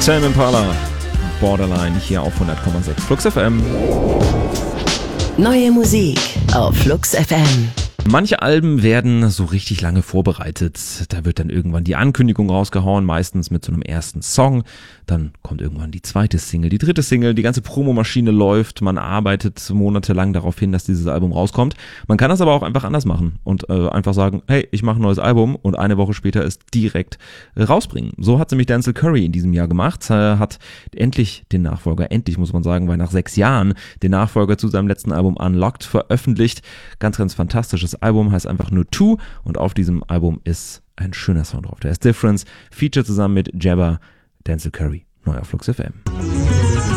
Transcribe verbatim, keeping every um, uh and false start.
Tame Impala, Borderline hier auf hundert Komma sechs Flux F M. Neue Musik auf Flux F M. Manche Alben werden so richtig lange vorbereitet. Da wird dann irgendwann die Ankündigung rausgehauen, meistens mit so einem ersten Song. Dann kommt irgendwann die zweite Single, die dritte Single, die ganze Promomaschine läuft. Man arbeitet monatelang darauf hin, dass dieses Album rauskommt. Man kann das aber auch einfach anders machen und äh, einfach sagen, hey, ich mache ein neues Album und eine Woche später es direkt äh, rausbringen. So hat nämlich Denzel Curry in diesem Jahr gemacht. Er hat endlich den Nachfolger, endlich muss man sagen, weil nach sechs Jahren den Nachfolger zu seinem letzten Album Unlocked veröffentlicht. Ganz, ganz fantastisches Album, heißt einfach nur Two und auf diesem Album ist ein schöner Song drauf. Der ist Difference, Feature zusammen mit Jabba, Denzel Curry, neu auf Flux F M.